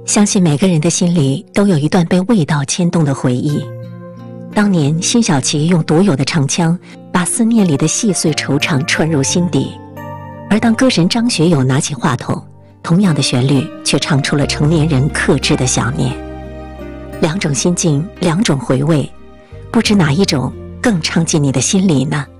相信每个人的心里都有一段被味道牵动的回忆。当年辛晓琪用独有的唱腔，把思念里的细碎惆怅传入心底。而当歌神张学友拿起话筒，同样的旋律却唱出了成年人克制的想念。两种心境，两种回味，不知哪一种更唱进你的心里呢？